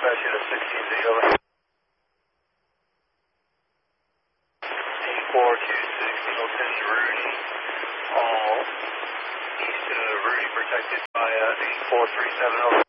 dispatch at a 16Z, over. 426 Singleton, Rudy, all east of Rudy, protected by 8437, over.